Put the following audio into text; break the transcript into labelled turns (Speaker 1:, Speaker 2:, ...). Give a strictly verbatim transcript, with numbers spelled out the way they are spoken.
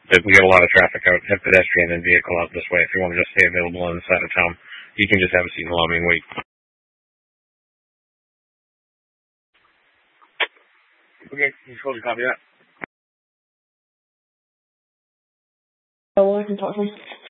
Speaker 1: But we get a lot of traffic out, have pedestrian and vehicle out this way. If you want to just stay available on the side of town, you can just have a seat in the lobby and wait. Okay, you supposed to copy that?
Speaker 2: Oh, well, I can talk to him.